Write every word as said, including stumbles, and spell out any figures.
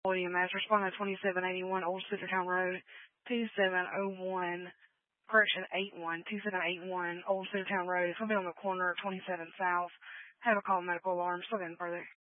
E M S, responding to twenty-seven eighty-one Old Centertown Road, two seven oh one, correction, eight one, two seven eight one Old Centertown Road. It's going to be on the corner of twenty-seven South. Have a call medical alarm. Still getting further.